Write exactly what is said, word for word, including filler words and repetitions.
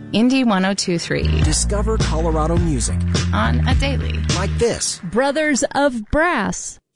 Indie one oh two point three. Discover Colorado music on a daily. Like this. Brothers of Brass.